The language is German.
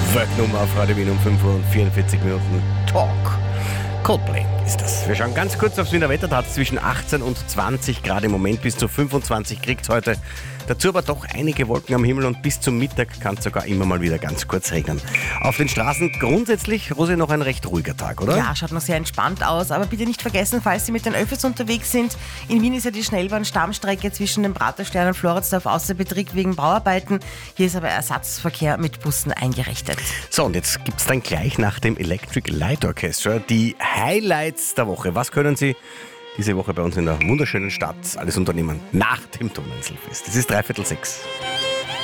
Weltnummer auf Radio Wien um 5 Uhr und 44 Minuten. Talk. Coldplay ist das. Wir schauen ganz kurz aufs Wiener Wetter. Da hat es zwischen 18 und 20 Grad im Moment, bis zu 25 kriegt es heute. Dazu aber doch einige Wolken am Himmel und bis zum Mittag kann es sogar immer mal wieder ganz kurz regnen. Auf den Straßen grundsätzlich, Rosi, noch ein recht ruhiger Tag, oder? Ja, schaut noch sehr entspannt aus, aber bitte nicht vergessen, falls Sie mit den Öffis unterwegs sind, in Wien ist ja die Schnellbahn-Stammstrecke zwischen dem Praterstern und Floridsdorf außer Betrieb wegen Bauarbeiten. Hier ist aber Ersatzverkehr mit Bussen eingerichtet. So, und jetzt gibt es dann gleich nach dem Electric Light Orchestra die Highlights der Woche. Was können Sie diese Woche bei uns in der wunderschönen Stadt alles unternehmen nach dem Donauinselfest? Es ist 5:45.